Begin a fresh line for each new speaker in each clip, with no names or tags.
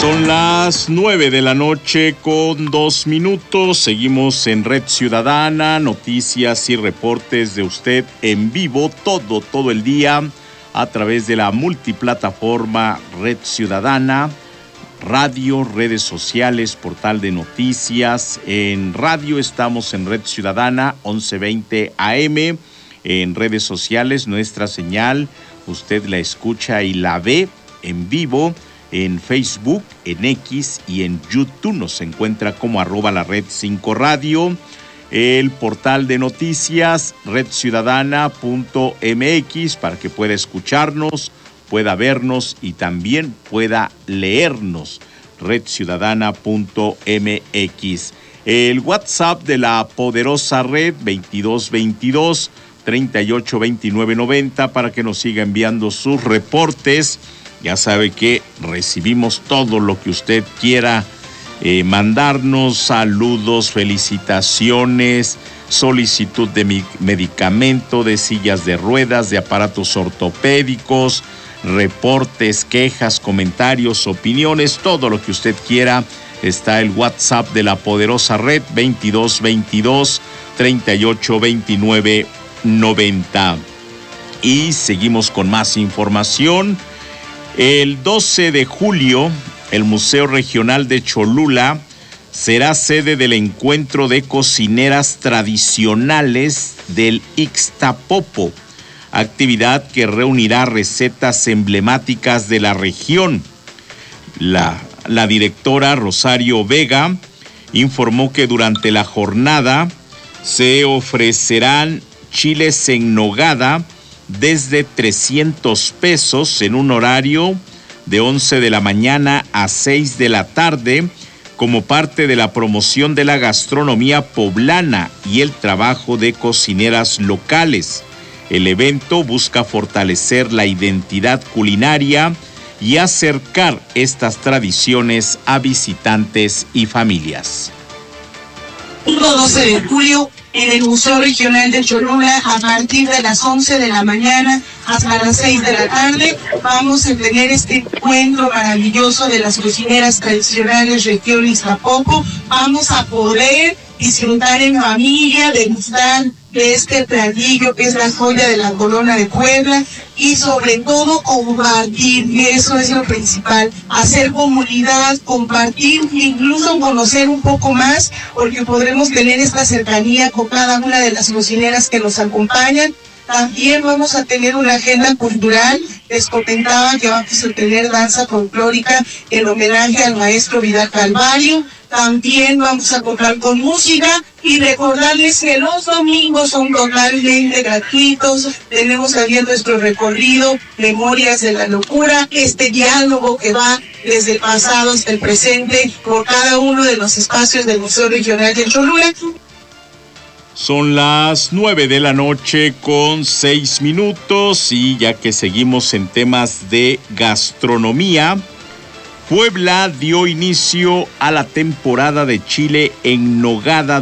Son las 9 de la noche con 2 minutos. Seguimos en Red Ciudadana, noticias y reportes de usted en vivo todo el día a través de la multiplataforma Red Ciudadana, radio, redes sociales, portal de noticias. En radio estamos en Red Ciudadana 1120 AM. En redes sociales nuestra señal, usted la escucha y la ve en vivo. En Facebook, en X y en YouTube nos encuentra como @lared5radio. El portal de noticias redciudadana.mx para que pueda escucharnos, pueda vernos y también pueda leernos. redciudadana.mx. El WhatsApp de la poderosa red 2222 382990 para que nos siga enviando sus reportes. Ya sabe que recibimos todo lo que usted quiera mandarnos, saludos, felicitaciones, solicitud de medicamento, de sillas de ruedas, de aparatos ortopédicos, reportes, quejas, comentarios, opiniones, todo lo que usted quiera. Está el WhatsApp de la poderosa red 2222 382990. Y seguimos con más información. El 12 de julio, el Museo Regional de Cholula será sede del encuentro de cocineras tradicionales del Ixtapopo, actividad que reunirá recetas emblemáticas de la región. La directora Rosario Vega informó que durante la jornada se ofrecerán chiles en nogada desde 300 pesos en un horario de 11 de la mañana a 6 de la tarde como parte de la promoción de la gastronomía poblana y el trabajo de cocineras locales. El evento busca fortalecer la identidad culinaria y acercar estas tradiciones a visitantes y familias.
El 12 de julio en el Museo Regional de Cholula, a partir de las 11 de la mañana hasta las 6 de la tarde, vamos a tener este encuentro maravilloso de las cocineras tradicionales región Ixtapopo. Vamos a poder disfrutar en familia, degustar de este platillo que es la joya de la corona de Puebla y sobre todo compartir, y eso es lo principal, hacer comunidad, compartir, incluso conocer un poco más, porque podremos tener esta cercanía con cada una de las cocineras que nos acompañan. También vamos a tener una agenda cultural. Les comentaba que vamos a tener danza folclórica en homenaje al maestro Vidal Calvario. También vamos a contar con música y recordarles que los domingos son totalmente gratuitos. Tenemos también nuestro recorrido, Memorias de la Locura, este diálogo que va desde el pasado hasta el presente por cada uno de los espacios del Museo Regional de Cholula.
Son las 9 de la noche con 6 minutos y ya que seguimos en temas de gastronomía, Puebla dio inicio a la temporada de chile en nogada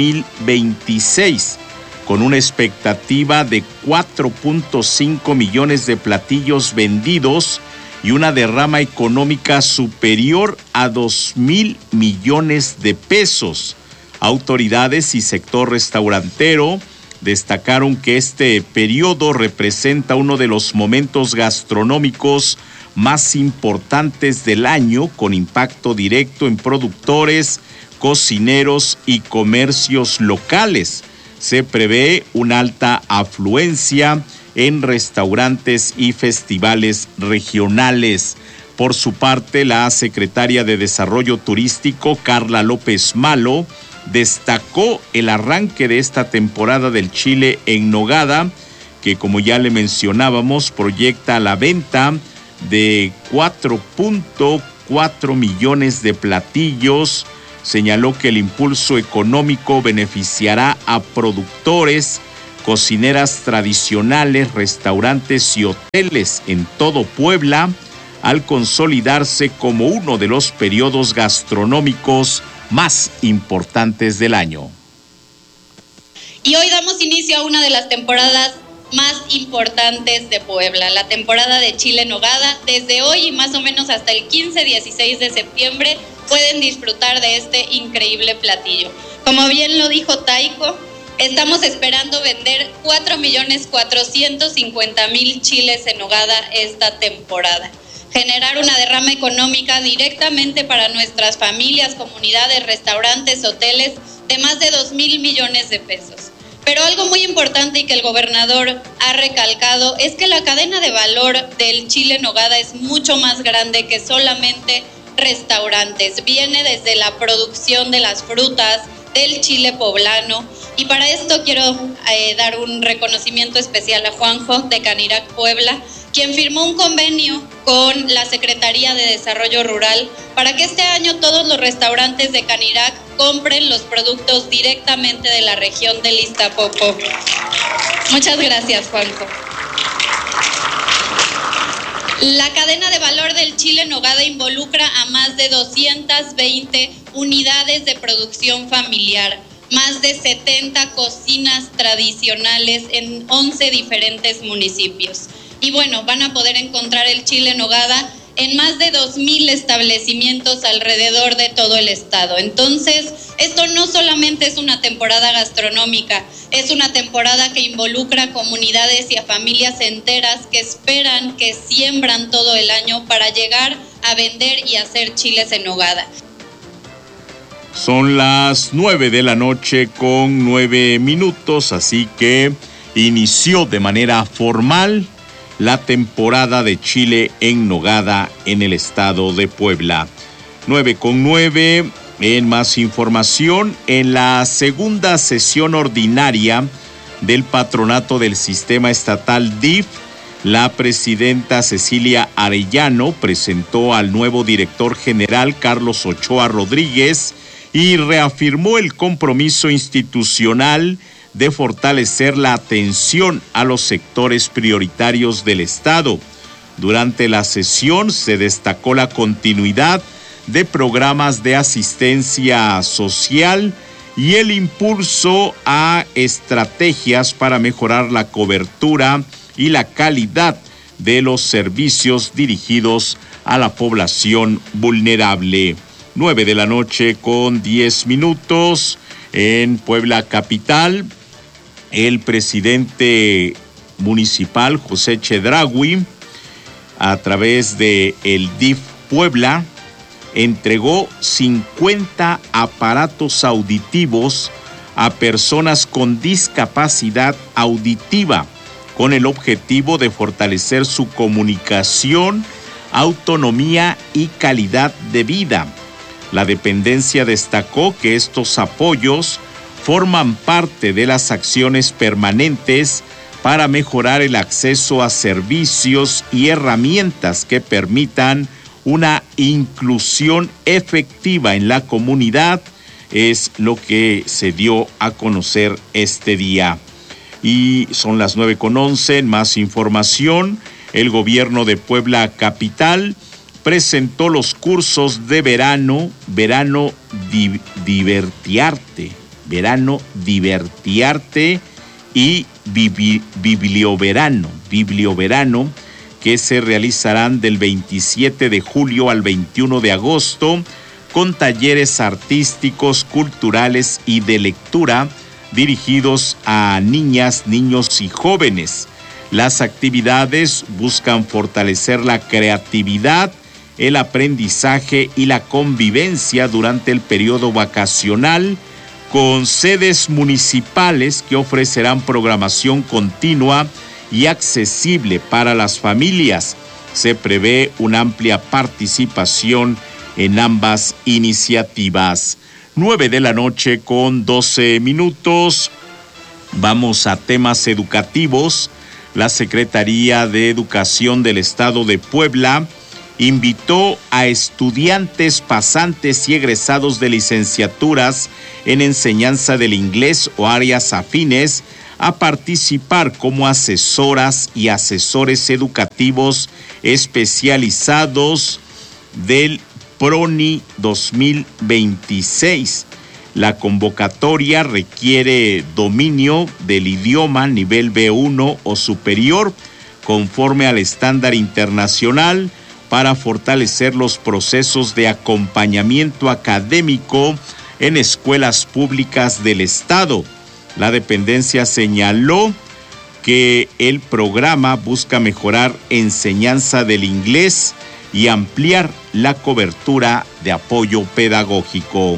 2026 con una expectativa de 4.5 millones de platillos vendidos y una derrama económica superior a 2,000 millones de pesos. Autoridades y sector restaurantero destacaron que este periodo representa uno de los momentos gastronómicos más importantes del año, con impacto directo en productores, cocineros y comercios locales. Se prevé una alta afluencia en restaurantes y festivales regionales. Por su parte, la secretaria de Desarrollo Turístico, Carla López Malo, destacó el arranque de esta temporada del chile en nogada, que como ya le mencionábamos, proyecta la venta de 4.4 millones de platillos. Señaló que el impulso económico beneficiará a productores, cocineras tradicionales, restaurantes y hoteles en todo Puebla, al consolidarse como uno de los periodos gastronómicos más importantes del año.
Y hoy damos inicio a una de las temporadas más importantes de Puebla, la temporada de chile en nogada. Desde hoy y más o menos hasta el 15-16 de septiembre pueden disfrutar de este increíble platillo. Como bien lo dijo Taiko, estamos esperando vender 4.450.000 chiles en nogada esta temporada. Generar una derrama económica directamente para nuestras familias, comunidades, restaurantes, hoteles de más de 2,000 millones de pesos. Pero algo muy importante y que el gobernador ha recalcado es que la cadena de valor del chile en nogada es mucho más grande que solamente restaurantes. Viene desde la producción de las frutas, del chile poblano, y para esto quiero dar un reconocimiento especial a Juanjo de Canirac Puebla, quien firmó un convenio con la Secretaría de Desarrollo Rural para que este año todos los restaurantes de Canirac compren los productos directamente de la región del Iztapopo. Muchas gracias, Juanjo. La cadena de valor del chile en nogada involucra a más de 220 unidades de producción familiar, más de 70 cocinas tradicionales en 11 diferentes municipios. Y bueno, van a poder encontrar el chile en nogada en más de 2,000 establecimientos alrededor de todo el estado. Entonces, esto no solamente es una temporada gastronómica, es una temporada que involucra a comunidades y a familias enteras que esperan, que siembran todo el año para llegar a vender y hacer chiles en nogada.
Son las 9 de la noche con 9 minutos, así que inició de manera formal la temporada de chile en nogada en el estado de Puebla. 9:09, en más información, en la segunda sesión ordinaria del patronato del sistema estatal DIF, la presidenta Cecilia Arellano presentó al nuevo director general Carlos Ochoa Rodríguez y reafirmó el compromiso institucional de fortalecer la atención a los sectores prioritarios del Estado. Durante la sesión se destacó la continuidad de programas de asistencia social y el impulso a estrategias para mejorar la cobertura y la calidad de los servicios dirigidos a la población vulnerable. 9 de la noche con 10 minutos en Puebla capital. El presidente municipal, José Chedraui, a través de el DIF Puebla, entregó 50 aparatos auditivos a personas con discapacidad auditiva, con el objetivo de fortalecer su comunicación, autonomía y calidad de vida. La dependencia destacó que estos apoyos forman parte de las acciones permanentes para mejorar el acceso a servicios y herramientas que permitan una inclusión efectiva en la comunidad, es lo que se dio a conocer este día. Y son las 9:11, en más información, el gobierno de Puebla capital presentó los cursos de verano Divertiarte y Biblioverano, que se realizarán del 27 de julio al 21 de agosto, con talleres artísticos, culturales y de lectura dirigidos a niñas, niños y jóvenes. Las actividades buscan fortalecer la creatividad, el aprendizaje y la convivencia durante el periodo vacacional, con sedes municipales que ofrecerán programación continua y accesible para las familias. Se prevé una amplia participación en ambas iniciativas. 9 de la noche con 12 minutos. Vamos a temas educativos. La Secretaría de Educación del Estado de Puebla invitó a estudiantes, pasantes y egresados de licenciaturas en enseñanza del inglés o áreas afines a participar como asesoras y asesores educativos especializados del PRONI 2026. La convocatoria requiere dominio del idioma nivel B1 o superior, conforme al estándar internacional, para fortalecer los procesos de acompañamiento académico en escuelas públicas del Estado. La dependencia señaló que el programa busca mejorar enseñanza del inglés y ampliar la cobertura de apoyo pedagógico.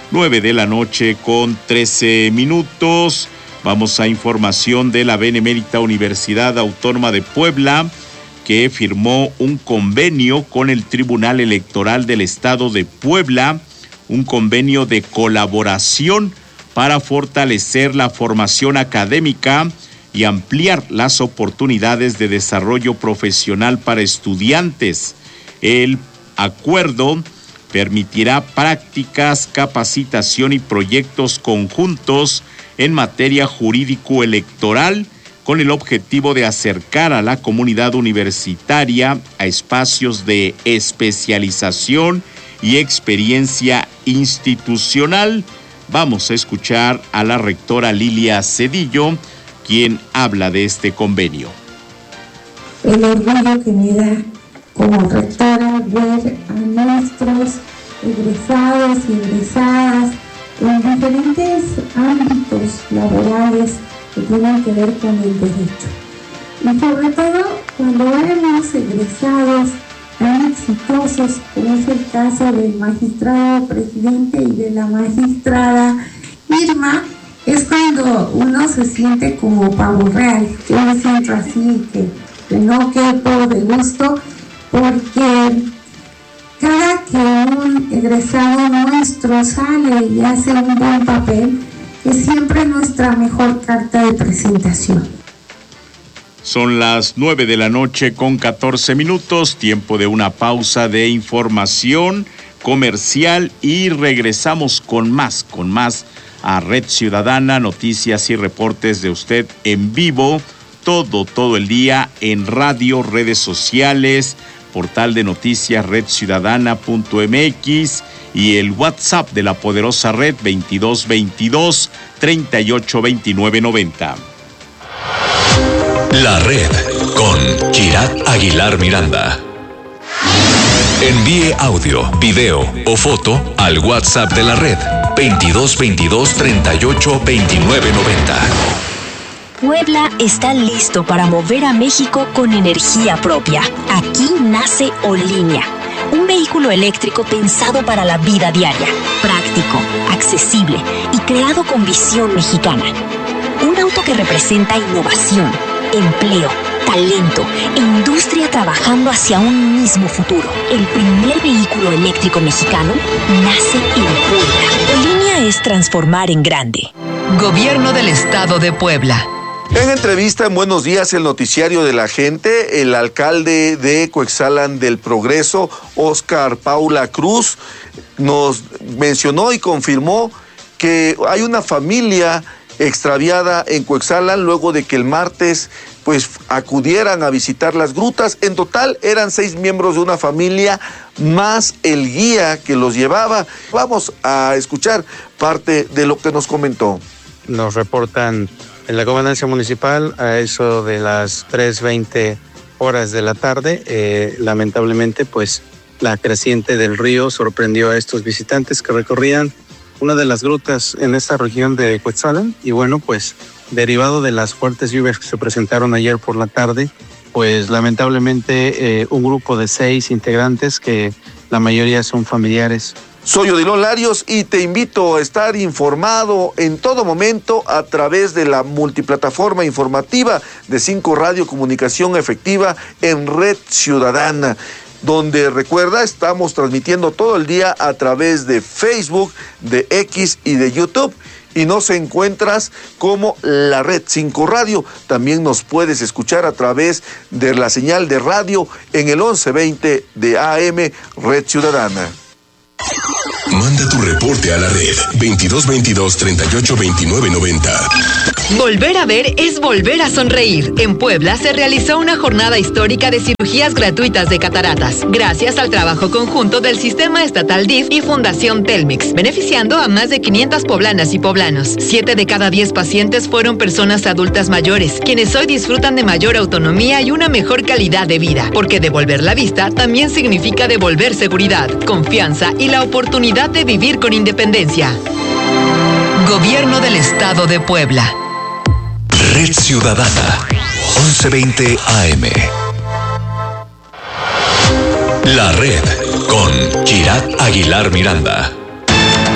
9:13 a.m. Vamos a información de la Benemérita Universidad Autónoma de Puebla, que firmó un convenio con el Tribunal Electoral del Estado de Puebla, un convenio de colaboración para fortalecer la formación académica y ampliar las oportunidades de desarrollo profesional para estudiantes. El acuerdo permitirá prácticas, capacitación y proyectos conjuntos en materia jurídico-electoral, con el objetivo de acercar a la comunidad universitaria a espacios de especialización y experiencia institucional. Vamos a escuchar a la rectora Lilia Cedillo, quien habla de este convenio.
El orgullo que me da como rectora ver a nuestros egresados y egresadas en diferentes ámbitos laborales que tienen que ver con el derecho. Y sobre todo cuando vemos egresados tan exitosos como es el caso del magistrado presidente y de la magistrada Irma, es cuando uno se siente como pavo real. Yo me siento así, que no quepo de gusto, porque cada que un egresado nuestro sale y hace un buen papel, es siempre nuestra mejor carta de presentación.
Son las 9:14 a.m, tiempo de una pausa de información comercial y regresamos con más a Red Ciudadana, noticias y reportes de usted en vivo, todo el día en radio, redes sociales, portal de noticias redciudadana.mx y el WhatsApp de la poderosa red 2222-382990.
La Red con Kirat Aguilar Miranda. Envíe audio, video o foto al WhatsApp de la red 2222-382990.
Puebla está listo para mover a México con energía propia. Aquí nace Olínea, un vehículo eléctrico pensado para la vida diaria, práctico, accesible y creado con visión mexicana. Un auto que representa innovación, empleo, talento e industria trabajando hacia un mismo futuro. El primer vehículo eléctrico mexicano nace en Puebla. Olínea es transformar en grande.
Gobierno del Estado de Puebla.
En entrevista en Buenos Días, el noticiario de la gente, el alcalde de Coetzalan del Progreso, Óscar Paula Cruz, nos mencionó y confirmó que hay una familia extraviada en Coetzalan luego de que el martes acudieran a visitar las grutas. En total eran 6 miembros de una familia más el guía que los llevaba. Vamos a escuchar parte de lo que nos comentó.
Nos reportan en la comandancia municipal a eso de las 3:20 horas de la tarde. Lamentablemente, la creciente del río sorprendió a estos visitantes que recorrían una de las grutas en esta región de Coetzalan. Y derivado de las fuertes lluvias que se presentaron ayer por la tarde, lamentablemente un grupo de 6 integrantes, que la mayoría son familiares.
Soy Odilon Larios y te invito a estar informado en todo momento a través de la multiplataforma informativa de 5 Radio Comunicación Efectiva en Red Ciudadana, donde recuerda, estamos transmitiendo todo el día a través de Facebook, de X y de YouTube. Y nos encuentras como la Red 5 Radio. También nos puedes escuchar a través de la señal de radio en el 1120 de AM Red Ciudadana.
Manda tu reporte a la red 2222-382990.
Volver a ver es volver a sonreír. En Puebla se realizó una jornada histórica de cirugía cirugías gratuitas de cataratas, gracias al trabajo conjunto del Sistema Estatal DIF y Fundación Telmex, beneficiando a más de 500 poblanas y poblanos. 7 de cada 10 pacientes fueron personas adultas mayores, quienes hoy disfrutan de mayor autonomía y una mejor calidad de vida, porque devolver la vista también significa devolver seguridad, confianza y la oportunidad de vivir con independencia. Gobierno del Estado de Puebla.
Red Ciudadana, 1120 AM. La Red con Kirat Aguilar Miranda.